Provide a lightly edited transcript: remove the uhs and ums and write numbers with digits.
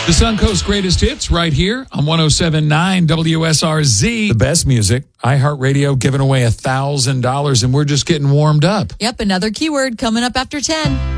The Suncoast Greatest Hits right here on 107.9 WSRZ. The best music. iHeartRadio giving away $1,000, and we're just getting warmed up. Yep, another keyword coming up after 10.